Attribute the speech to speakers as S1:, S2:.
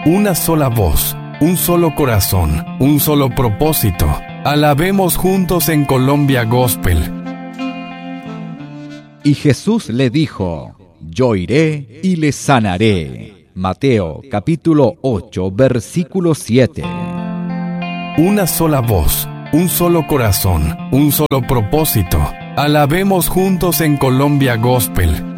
S1: una sola voz, un solo corazón, un solo propósito. Alabemos juntos en Colombia Gospel.
S2: Y Jesús le dijo: Yo iré y le sanaré. Mateo capítulo 8, versículo 7.
S1: Una sola voz, un solo corazón, un solo propósito. Alabemos juntos en Colombia Gospel.